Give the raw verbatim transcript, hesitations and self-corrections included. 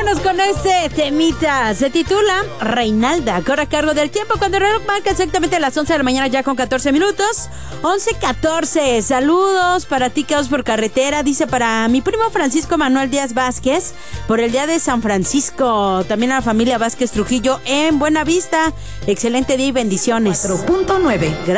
vámonos con este temita. Se titula Reinalda. Corre a cargo del tiempo cuando el reloj marca exactamente las once de la mañana ya con catorce minutos. once catorce. Saludos para ti, Caos por Carretera. Dice para mi primo Francisco Manuel Díaz Vázquez por el día de San Francisco. También a la familia Vázquez Trujillo en Buenavista. Excelente día y bendiciones. cuatro punto nueve.